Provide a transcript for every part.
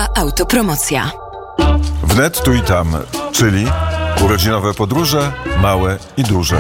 Autopromocja. Wnet tu i tam, czyli urodzinowe podróże, małe i duże.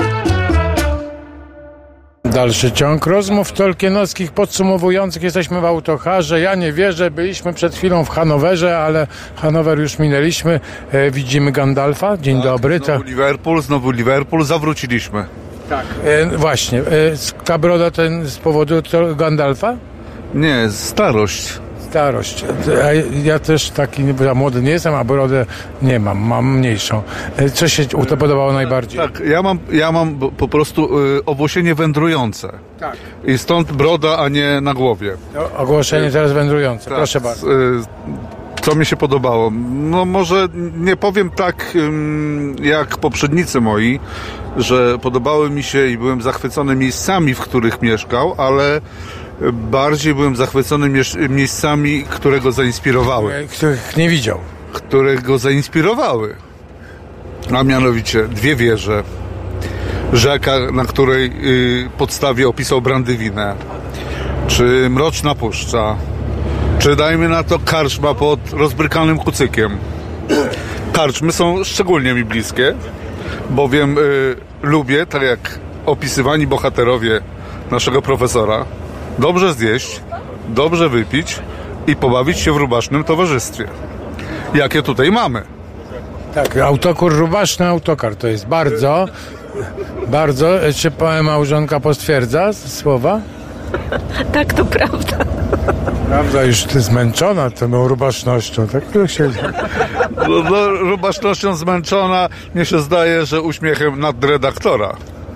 Dalszy ciąg rozmów tolkienowskich podsumowujących. Jesteśmy w Autokarze. Ja nie wierzę, byliśmy przed chwilą w Hanowerze, ale Hanower już minęliśmy. Widzimy Gandalfa. Dzień dobry. Znowu Liverpool, zawróciliśmy. Tak. Właśnie. Ta broda z powodu Gandalfa? Nie, starość. Starość. Ja też taki młody nie jestem, a brodę nie mam mniejszą. Co się to podobało najbardziej? Tak, ja mam po prostu owłosienie wędrujące. Tak. I stąd broda, a nie na głowie. Ogłoszenie teraz wędrujące. Tak, proszę bardzo. Co mi się podobało? No może nie powiem tak jak poprzednicy moi, że podobały mi się i byłem zachwycony miejscami, w których mieszkał, ale bardziej byłem zachwycony miejscami, które go zainspirowały. Których nie widział. Które go zainspirowały. A mianowicie dwie wieże, rzeka, na której podstawie opisał Brandywinę, czy Mroczna Puszcza, czy dajmy na to karczma pod rozbrykanym kucykiem. Karczmy są szczególnie mi bliskie, bowiem lubię, tak jak opisywani bohaterowie naszego profesora, dobrze zjeść, dobrze wypić i pobawić się w rubasznym towarzystwie. Jakie tutaj mamy. Tak, autokur, rubaszny autokar to jest bardzo. Czy małżonka potwierdza słowa? Tak, to prawda. Prawda, już ty zmęczona tą rubasznością. Tak się... No, rubasznością zmęczona, mnie się zdaje, że uśmiechem nadredaktora.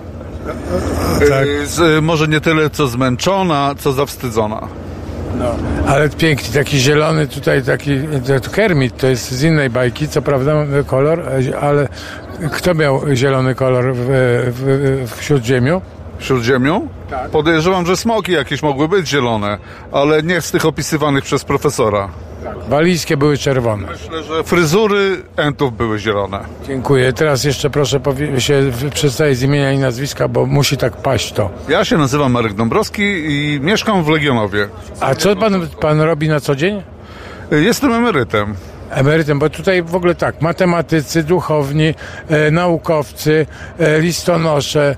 Tak. Może nie tyle co zmęczona, co zawstydzona. No, ale piękny, taki zielony tutaj, taki Kermit, to jest z innej bajki, co prawda kolor, ale kto miał zielony kolor w Śródziemiu? W Śródziemiu? Tak. Podejrzewam, że smoki jakieś mogły być zielone, ale nie z tych opisywanych przez profesora. Walijskie były czerwone. Myślę, że fryzury entów były zielone. Dziękuję. Teraz jeszcze proszę się przedstawić z imienia i nazwiska, bo musi tak paść to. Ja się nazywam Marek Dąbrowski i mieszkam w Legionowie. A co pan robi na co dzień? Jestem emerytem. Emerytem, bo tutaj w ogóle tak, matematycy, duchowni, naukowcy, listonosze,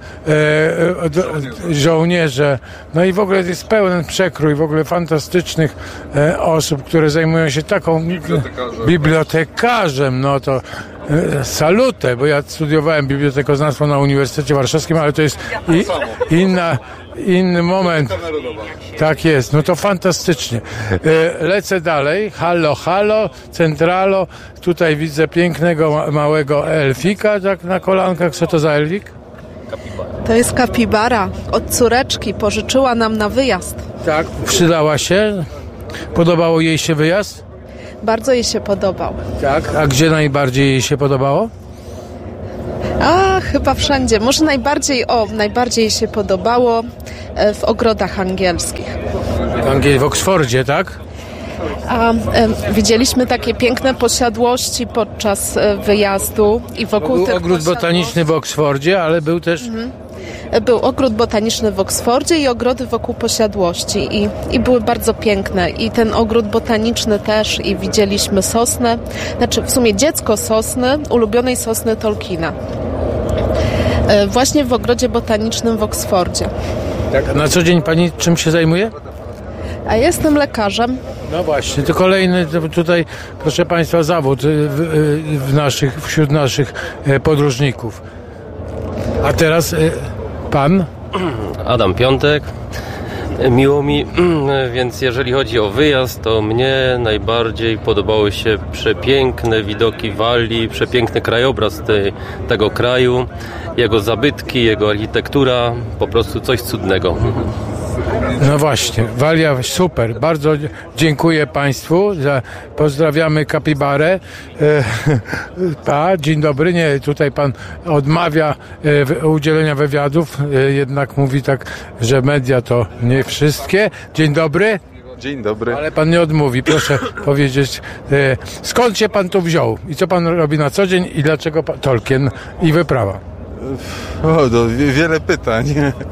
żołnierze, no i w ogóle jest pełen przekrój w ogóle fantastycznych osób, które zajmują się taką bibliotekarzem, no to salutę, bo ja studiowałem bibliotekoznawstwo na Uniwersytecie Warszawskim, ale to jest inny moment. Tak jest, no to fantastycznie. Lecę dalej. Halo, centralo. Tutaj widzę pięknego, małego elfika, tak na kolankach. Co to za elfik? To jest kapibara. Od córeczki pożyczyła nam na wyjazd. Tak, przydała się. Podobało jej się wyjazd? Bardzo jej się podobał. Tak, a gdzie najbardziej jej się podobało? Chyba wszędzie. Może najbardziej jej się podobało w ogrodach angielskich. W Oksfordzie, tak? Widzieliśmy takie piękne posiadłości podczas wyjazdu i wokół był tych ogród botaniczny w Oksfordzie, ale był też... Był ogród botaniczny w Oksfordzie i ogrody wokół posiadłości i były bardzo piękne. I ten ogród botaniczny też i widzieliśmy sosnę, znaczy w sumie dziecko sosny, ulubionej sosny Tolkiena. Właśnie w ogrodzie botanicznym w Oksfordzie. Tak, a na co dzień pani czym się zajmuje? A jestem lekarzem. No właśnie, to kolejny tutaj, proszę państwa, zawód wśród naszych podróżników. A teraz pan? Adam Piątek. Miło mi, więc jeżeli chodzi o wyjazd, to mnie najbardziej podobały się przepiękne widoki Walii, przepiękny krajobraz tego kraju, jego zabytki, jego architektura, po prostu coś cudnego. No właśnie, Walia super. Bardzo dziękuję państwu. Pozdrawiamy kapibarę. Dzień dobry. Nie, tutaj pan odmawia udzielenia wywiadów. Jednak mówi tak, że media to nie wszystkie. Dzień dobry. Dzień dobry. Ale pan nie odmówi. Proszę powiedzieć, skąd się pan tu wziął? I co pan robi na co dzień? I dlaczego Tolkien i wyprawa? Wiele pytań.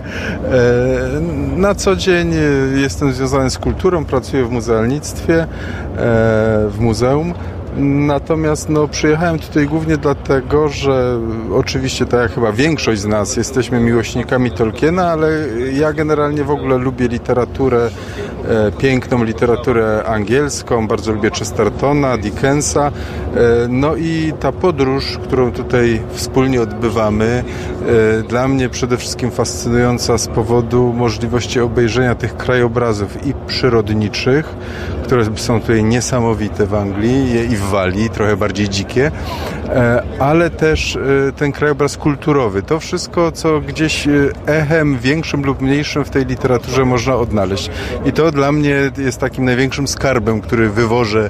Na co dzień jestem związany z kulturą, pracuję w muzealnictwie, w muzeum. Natomiast przyjechałem tutaj głównie dlatego, że oczywiście tak jak chyba większość z nas jesteśmy miłośnikami Tolkiena, ale ja generalnie w ogóle lubię literaturę, piękną literaturę angielską, bardzo lubię Chestertona, Dickensa. No i ta podróż, którą tutaj wspólnie odbywamy, dla mnie przede wszystkim fascynująca z powodu możliwości obejrzenia tych krajobrazów i przyrodniczych, które są tutaj niesamowite w Anglii i w Walii, trochę bardziej dzikie, ale też ten krajobraz kulturowy. To wszystko, co gdzieś echem większym lub mniejszym w tej literaturze można odnaleźć. I to dla mnie jest takim największym skarbem, który wywożę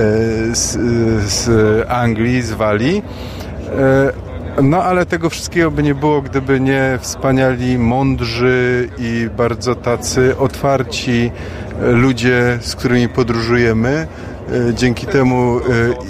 z Anglii, z Walii. No ale tego wszystkiego by nie było, gdyby nie wspaniali, mądrzy i bardzo tacy otwarci ludzie, z którymi podróżujemy. Dzięki temu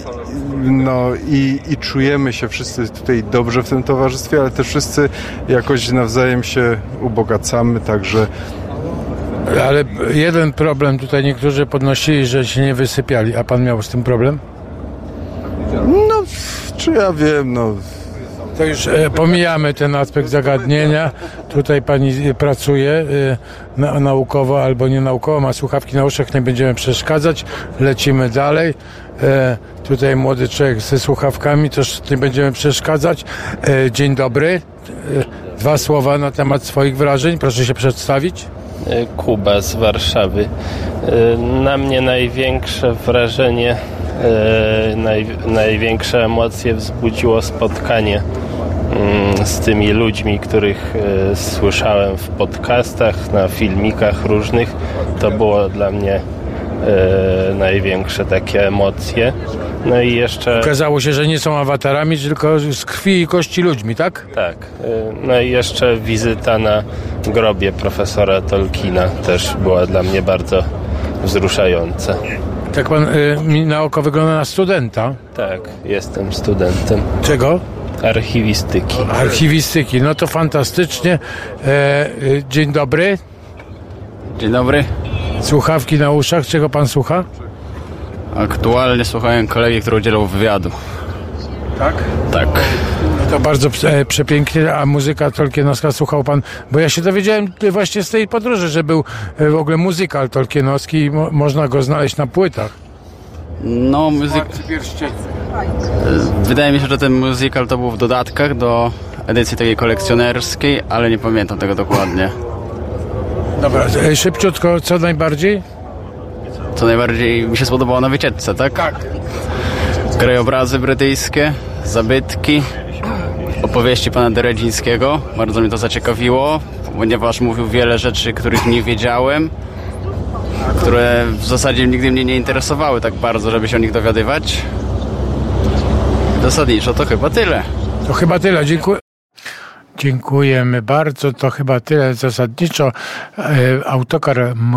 i czujemy się wszyscy tutaj dobrze w tym towarzystwie, ale też wszyscy jakoś nawzajem się ubogacamy, także... Ale jeden problem tutaj niektórzy podnosili, że się nie wysypiali, a pan miał z tym problem? No, czy ja wiem, To już pomijamy ten aspekt zagadnienia. Tutaj pani pracuje naukowo albo nienaukowo, ma słuchawki na uszach, nie będziemy przeszkadzać. Lecimy dalej. Tutaj młody człowiek ze słuchawkami, też nie będziemy przeszkadzać. Dzień dobry. 2 słowa na temat swoich wrażeń. Proszę się przedstawić. Kuba z Warszawy. Na mnie największe wrażenie, największe emocje wzbudziło spotkanie z tymi ludźmi, których słyszałem w podcastach, na filmikach różnych. To było dla mnie największe takie emocje. No i jeszcze... Okazało się, że nie są awatarami, tylko z krwi i kości ludźmi, tak? Tak. No i jeszcze wizyta na grobie profesora Tolkiena też była dla mnie bardzo wzruszająca. Tak pan na oko wygląda na studenta? Tak, jestem studentem. Czego? Archiwistyki. Archiwistyki, no to fantastycznie. Dzień dobry. Dzień dobry. Słuchawki na uszach, czego pan słucha? Aktualnie słuchałem kolegi, który udzielał wywiadu. Tak? Tak. To bardzo przepięknie, a muzyka tolkienowska słuchał pan, bo ja się dowiedziałem właśnie z tej podróży, że był w ogóle muzykal tolkienowski i można go znaleźć na płytach. No, wydaje mi się, że ten muzykal to był w dodatkach do edycji takiej kolekcjonerskiej, ale nie pamiętam tego dokładnie. Dobra, szybciutko, co najbardziej? Co najbardziej mi się spodobało na wycieczce, tak? Tak. Krajobrazy brytyjskie, zabytki, opowieści pana Deredzińskiego. Bardzo mnie to zaciekawiło, ponieważ mówił wiele rzeczy, których nie wiedziałem, które w zasadzie nigdy mnie nie interesowały tak bardzo, żeby się o nich dowiadywać. Zasadniczo to chyba tyle. To chyba tyle, dziękuję. Dziękujemy bardzo, to chyba tyle zasadniczo. Autokar